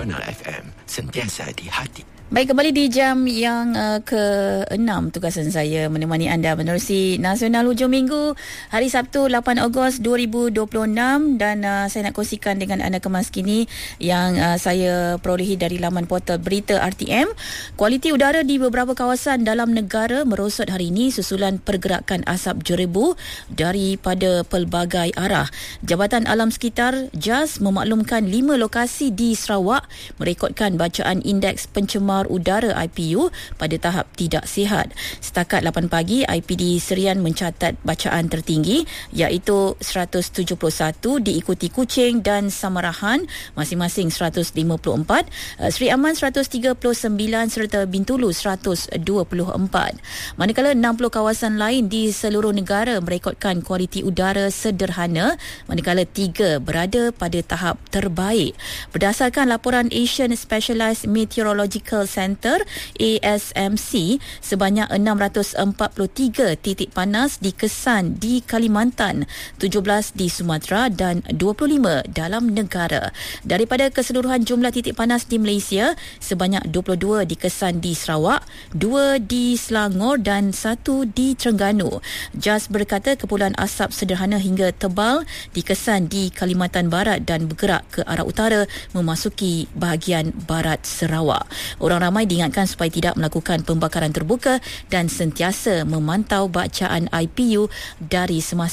Sonora FM, sentiasa di hati. Baik, kembali di jam yang ke-6 tugasan saya menemani anda menerusi Nasional Hujung Minggu hari Sabtu 8 Ogos 2026 dan saya nak kongsikan dengan anda kemas kini yang saya perolehi dari laman portal berita RTM. Kualiti udara di beberapa kawasan dalam negara merosot hari ini susulan pergerakan asap jerebu daripada pelbagai arah. Jabatan Alam Sekitar JAS memaklumkan 5 lokasi di Sarawak merekodkan bacaan indeks pencemar udara IPU pada tahap tidak sihat. Setakat 8 pagi, IPD Serian mencatat bacaan tertinggi iaitu 171, diikuti Kuching dan Samarahan masing-masing 154, Seri Aman 139 serta Bintulu 124. Manakala 60 kawasan lain di seluruh negara merekodkan kualiti udara sederhana, manakala 3 berada pada tahap terbaik. Berdasarkan laporan Asian Specialized Meteorological Center ASMC, sebanyak 643 titik panas dikesan di Kalimantan, 17 di Sumatera dan 25 dalam negara. Daripada keseluruhan jumlah titik panas di Malaysia, sebanyak 22 dikesan di Sarawak, 2 di Selangor dan 1 di Terengganu. JAS berkata kepulan asap sederhana hingga tebal dikesan di Kalimantan Barat dan bergerak ke arah utara memasuki bahagian barat Sarawak. Orang ramai diingatkan supaya tidak melakukan pembakaran terbuka dan sentiasa memantau bacaan IPU dari semasa